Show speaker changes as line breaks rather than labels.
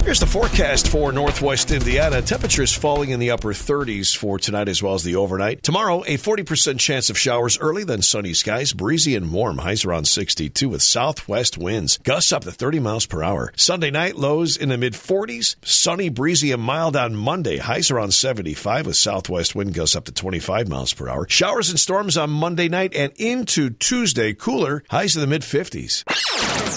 Here's the forecast for Northwest Indiana. Temperatures falling in the upper 30s for tonight as well as the overnight. Tomorrow, a 40% chance of showers early, then sunny skies, breezy and warm. Highs around 62 with southwest winds. Gusts up to 30 miles per hour. Sunday night, lows in the mid-40s. Sunny, breezy, and mild on Monday. Highs around 75 with southwest wind gusts up to 25 miles per hour. Showers and storms on Monday night and into Tuesday. Cooler. Highs in the mid-50s.